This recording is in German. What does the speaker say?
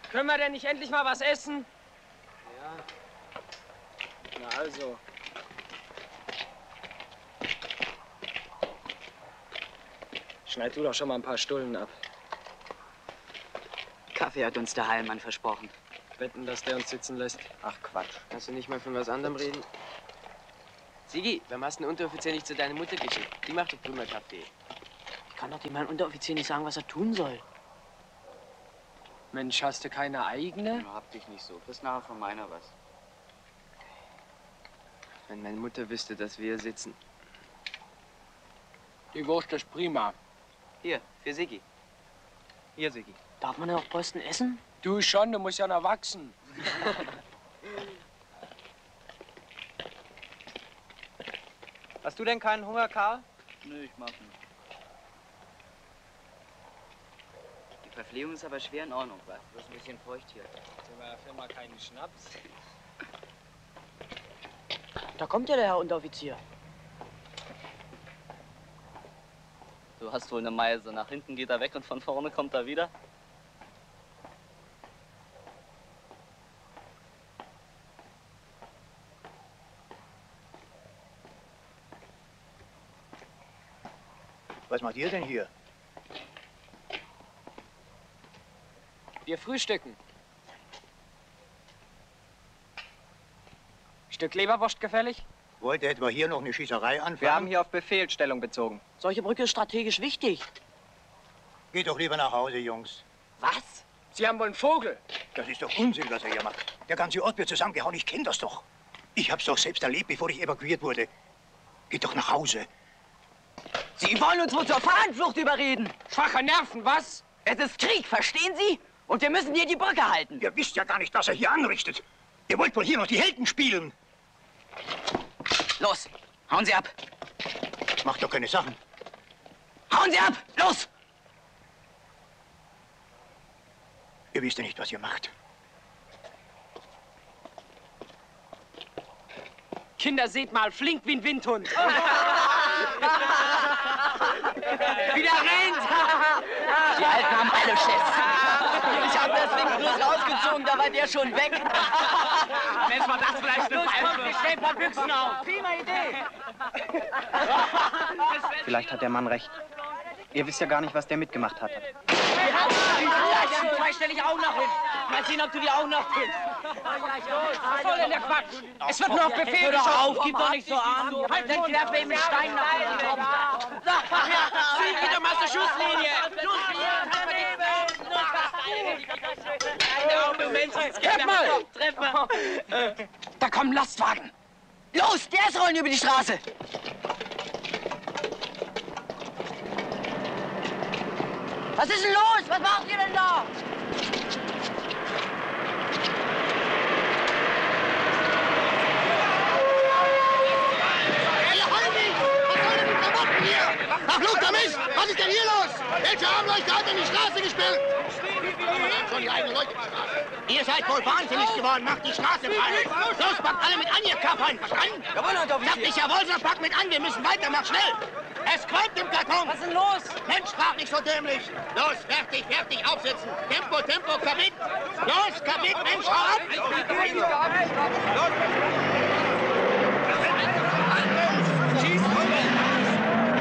Können wir denn nicht endlich mal was essen? Ja. Na also. Schneid du doch schon mal ein paar Stullen ab. Kaffee hat uns der Heilmann versprochen. Wetten, dass der uns sitzen lässt? Ach Quatsch. Kannst du nicht mal von was anderem reden? Sigi, warum hast du den Unteroffizier nicht zu deiner Mutter geschickt? Die macht doch prima Kaffee. Ich kann doch dem Herrn Unteroffizier nicht sagen, was er tun soll. Mensch, hast du keine eigene? Ja, hab dich nicht so. Kriegst nachher von meiner was. Wenn meine Mutter wüsste, dass wir hier sitzen. Die Wurst ist prima. Hier, für Sigi. Hier, Sigi. Darf man denn auf Posten essen? Du schon, du musst ja noch wachsen. Hast du denn keinen Hunger, Karl? Nö, ich mag nicht. Die Verpflegung ist aber schwer in Ordnung, was? Du bist ein bisschen feucht hier. Sind wir ja für mal keinen Schnaps. Da kommt ja der Herr Unteroffizier. Du hast wohl eine Meise. Nach hinten geht er weg und von vorne kommt er wieder. Was macht ihr denn hier? Wir frühstücken. Stück Leberwurst gefällig? Wollt ihr etwa hier noch eine Schießerei anfangen? Wir haben hier auf Befehl Stellung bezogen. Solche Brücke ist strategisch wichtig. Geht doch lieber nach Hause, Jungs. Was? Sie haben wohl einen Vogel. Das ist doch Unsinn, was er hier macht. Der ganze Ort wird zusammengehauen. Ich kenne das doch. Ich hab's doch selbst erlebt, bevor ich evakuiert wurde. Geht doch nach Hause. Sie wollen uns wohl zur Fahnenflucht überreden. Schwache Nerven, was? Es ist Krieg, verstehen Sie? Und wir müssen hier die Brücke halten. Ihr wisst ja gar nicht, was er hier anrichtet. Ihr wollt wohl hier noch die Helden spielen. Los, hauen Sie ab. Macht doch keine Sachen. Hauen Sie ab, los! Ihr wisst ja nicht, was ihr macht. Kinder, seht mal, flink wie ein Windhund. Wieder rennt! Die Alten haben alle Schiss. Ich hab das Ding bloß rausgezogen, da war der schon weg. Mensch, war das vielleicht eine Pfeife? Ich stell ein paar Büchsen auf. Prima Idee. Vielleicht hat der Mann recht. Ihr wisst ja gar nicht, was der mitgemacht hat. Ja, zwei stelle ich auch noch hin. Mal sehen, ob du die auch noch kriegst. Was soll denn der Quatsch? Es wird nur auf Befehl Hör doch geschossen. auf, gib doch nicht so an. Halt, dann werfen wir ihm einen Stein nach oben. Sie geht um aus der Schusslinie. Treff mal! Treff mal. Da kommen Lastwagen. Los, der ist rollen über die Straße. Was ist denn los? Was macht ihr denn da? Ach, Luke, der Mist! Was ist denn hier los? Welche Armleuchter hat denn die Straße gesperrt? Schon die eigenen Leute die Straße. Ihr seid wohl wahnsinnig geworden. Macht die Straße frei. Los, packt alle mit an, ihr Kappern. Verstanden? Jawohl, Unteroffizier. Sagt nicht jawohl, sondern packt mit an. Wir müssen weiter. Macht schnell. Es qualmt im Karton. Was ist denn los? Mensch, sprach nicht so dämlich. Los, fertig, fertig, aufsitzen. Tempo, Tempo, Kabit. Los, Kabit, Mensch, hau ab. Los.